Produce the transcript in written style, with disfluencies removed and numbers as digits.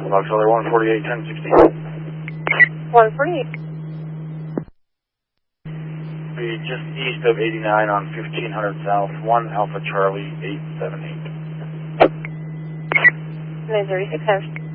Auxiliary 148, 1060. 148. Be just east of 89 on 1500 South, 1 Alpha Charlie 878. 936 House.